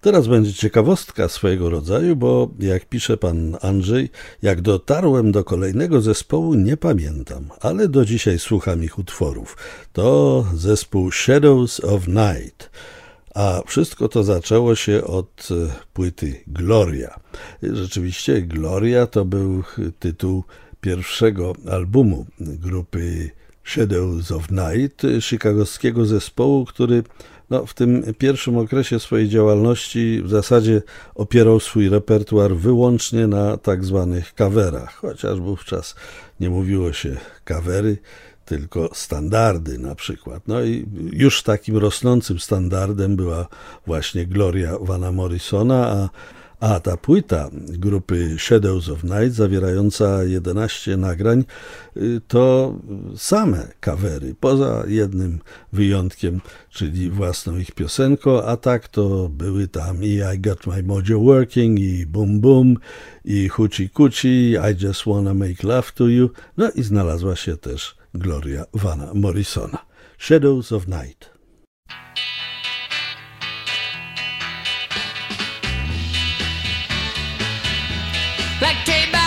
Teraz będzie ciekawostka swojego rodzaju, bo jak pisze pan Andrzej, jak dotarłem do kolejnego zespołu, nie pamiętam, ale do dzisiaj słucham ich utworów. To zespół Shadows of Night. A wszystko to zaczęło się od płyty Gloria. Rzeczywiście Gloria to był tytuł pierwszego albumu grupy Shadows of Night, chicagowskiego zespołu, który w tym pierwszym okresie swojej działalności w zasadzie opierał swój repertuar wyłącznie na tak zwanych coverach, chociaż wówczas nie mówiło się covery, tylko standardy na przykład. No i już takim rosnącym standardem była właśnie Gloria Vana Morrisona, a ta płyta grupy Shadows of Night, zawierająca 11 nagrań, to same covery, poza jednym wyjątkiem, czyli własną ich piosenką, a tak to były tam i I Got My Mojo Working, i Boom Boom, i Hoochie Coochie, I Just Wanna Make Love to You, no i znalazła się też Gloria Vana Morrisona. Shadows of Night. Like day by